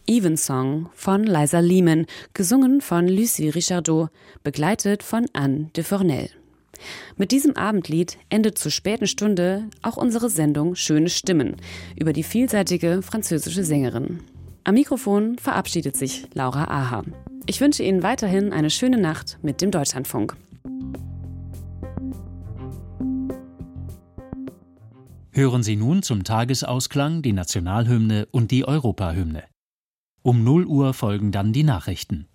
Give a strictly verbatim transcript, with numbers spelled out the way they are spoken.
Evensong von Liza Lehman, gesungen von Lucie Richardot, begleitet von Anne de Fornel. Mit diesem Abendlied endet zur späten Stunde auch unsere Sendung Schöne Stimmen über die vielseitige französische Sängerin. Am Mikrofon verabschiedet sich Laura Aha. Ich wünsche Ihnen weiterhin eine schöne Nacht mit dem Deutschlandfunk. Hören Sie nun zum Tagesausklang die Nationalhymne und die Europahymne. Um null Uhr folgen dann die Nachrichten.